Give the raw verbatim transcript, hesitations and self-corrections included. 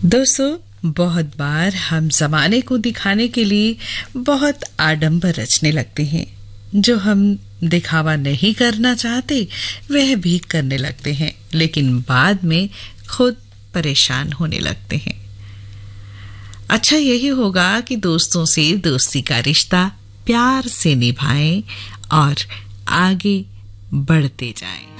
दोस्तों, बहुत बार हम जमाने को दिखाने के लिए बहुत आडंबर रचने लगते हैं। जो हम दिखावा नहीं करना चाहते वह भी करने लगते हैं, लेकिन बाद में खुद परेशान होने लगते हैं। अच्छा यही होगा कि दोस्तों से दोस्ती का रिश्ता प्यार से निभाएं और आगे बढ़ते जाएं।